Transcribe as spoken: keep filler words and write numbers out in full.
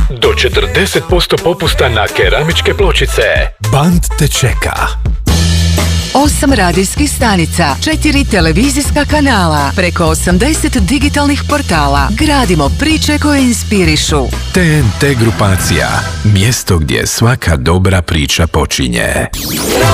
do četrdeset posto popusta na keramičke pločice. Band te čeka. Osam radijskih stanica, četiri televizijska kanala, preko osamdeset digitalnih portala. Gradimo priče koje inspirišu. T N T grupacija, mjesto gdje svaka dobra priča počinje.